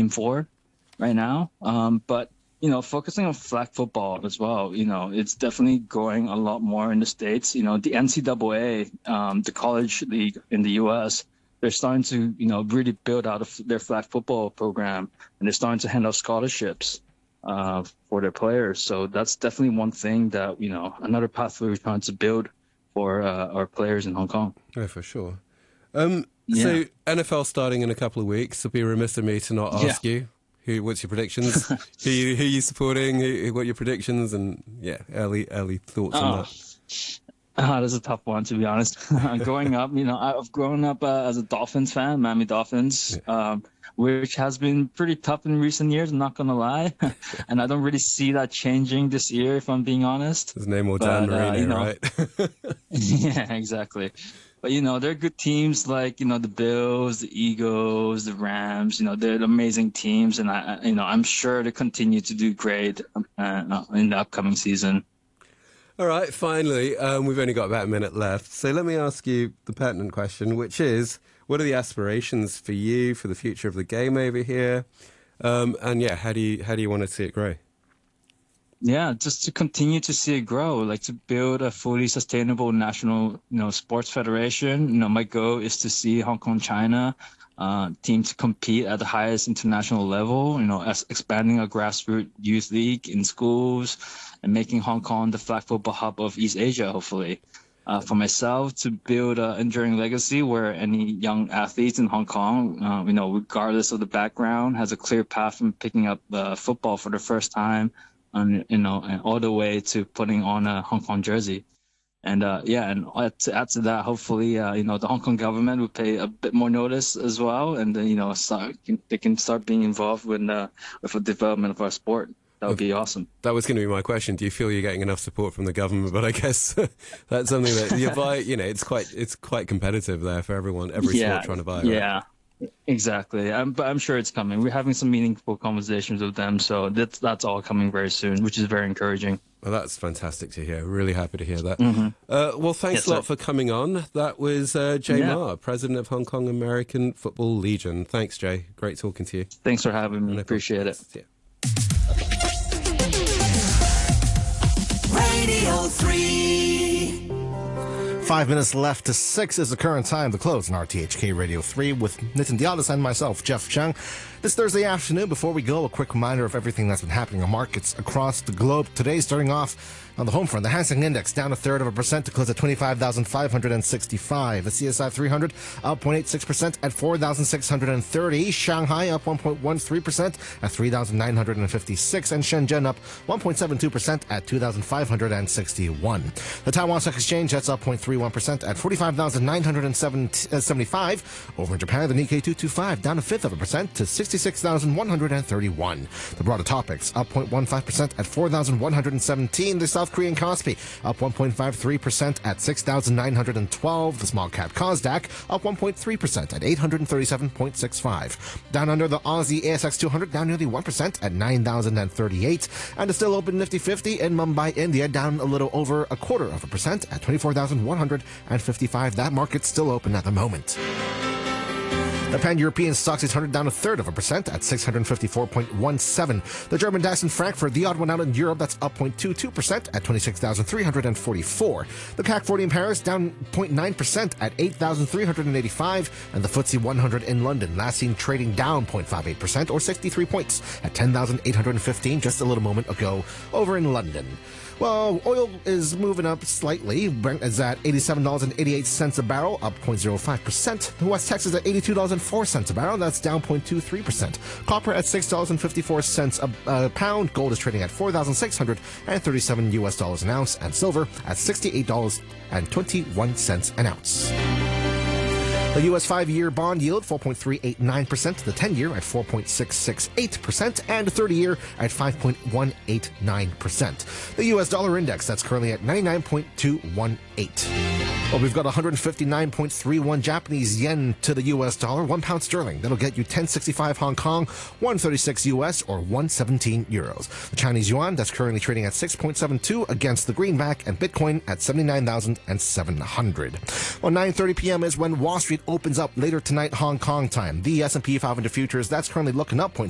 aim for right now. But focusing on flag football as well, it's definitely growing a lot more in the States. The NCAA, the college league in the U.S., they're starting to, really build out their flag football program, and they're starting to hand out scholarships for their players. So that's definitely one thing that, another pathway we're trying to build for our players in Hong Kong. Yeah, for sure. So NFL starting in a couple of weeks. It'll be remiss of me to not ask you. What's your predictions? who you supporting? What are your predictions? And early thoughts on that. That's a tough one, to be honest. Growing up, I've grown up as a Dolphins fan, Miami Dolphins, which has been pretty tough in recent years, I'm not going to lie. And I don't really see that changing this year, if I'm being honest. There's no more Dan Marino, right? Yeah, exactly. But, they're good teams like, the Bills, the Eagles, the Rams, they're amazing teams. And, I'm sure they continue to do great in the upcoming season. All right, finally, we've only got about a minute left. So let me ask you the pertinent question, which is, what are the aspirations for you for the future of the game over here? And how do you want to see it grow? Yeah, just to continue to see it grow, like to build a fully sustainable national, sports federation. My goal is to see Hong Kong, China team to compete at the highest international level, expanding a grassroots youth league in schools and making Hong Kong the flag football hub of East Asia, hopefully. For myself, to build an enduring legacy where any young athletes in Hong Kong, regardless of the background, has a clear path from picking up football for the first time, and all the way to putting on a Hong Kong jersey. And to add to that, hopefully, the Hong Kong government will pay a bit more notice as well, and they can start being involved with the development of our sport. That would be awesome. That was going to be my question. Do you feel you're getting enough support from the government? But I guess that's something that you buy. It's quite competitive there for everyone. Every sport trying to buy. Right? Yeah. Exactly, but I'm sure it's coming. We're having some meaningful conversations with them, so that's all coming very soon, which is very encouraging. Well, that's fantastic to hear. Really happy to hear that. Mm-hmm. Well, thanks a lot for coming on. That was Jay Ma, President of Hong Kong American Football Legion. Thanks, Jay. Great talking to you. Thanks for having me. Appreciate it. Yeah. Radio 3. 5 minutes left to 6 is the current time to close on RTHK Radio 3 with Nitin Dialis and myself, Jeff Chung. This Thursday afternoon, before we go, a quick reminder of everything that's been happening on markets across the globe. Today, starting off on the home front, the Hang Seng Index down 0.33% to close at 25,565. The CSI 300 up 0.86% at 4,630. Shanghai up 1.13% at 3,956. And Shenzhen up 1.72% at 2,561. The Taiwan Stock Exchange, that's up 0.31% at 45,975. Over in Japan, the Nikkei 225 down 0.1% to 66,131. The broader topics up 0.15% at 4,117. The South Korean Kospi up 1.53% at 6,912. The small cap Kosdaq up 1.3% at 837.65. Down under, the Aussie ASX 200 down nearly 1% at 9,038. And the still open Nifty 50 in Mumbai, India down a little over 0.25% at 24,155. That market's still open at the moment. The Pan-European Stoxx 600 down 0.33% at 654.17. The German DAX in Frankfurt, the odd one out in Europe, that's up 0.22% at 26,344. The CAC 40 in Paris down 0.9% at 8,385. And the FTSE 100 in London, last seen trading down 0.58% or 63 points at 10,815 just a little moment ago over in London. Well, oil is moving up slightly. Brent is at $87.88 a barrel, up 0.05%. West Texas at $82.04 a barrel, that's down 0.23%. Copper at $6.54 a pound. Gold is trading at $4,637 an ounce, and silver at $68.21 an ounce. The U.S. 5-year bond yield, 4.389%, the 10-year at 4.668%, and the 30-year at 5.189%. The U.S. dollar index, that's currently at 99.218. Well, we've got 159.31 Japanese yen to the U.S. dollar, 1 pound sterling. That'll get you 1065 Hong Kong, 136 U.S., or 117 euros. The Chinese yuan, that's currently trading at 6.72 against the greenback, and Bitcoin at 79,700. Well, 9:30 p.m. is when Wall Street opens up later tonight Hong Kong time. The S&P 500 futures, that's currently looking up